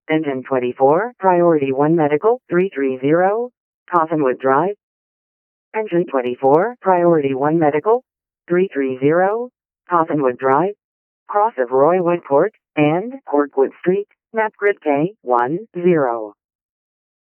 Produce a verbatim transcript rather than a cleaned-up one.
Engine twenty-four, Priority one Medical, three three zero, Cottonwood Drive. Engine twenty-four, Priority one Medical, three three zero, Cottonwood Drive, cross of Roywood Court, and Corkwood Street, Napgrid K, one zero.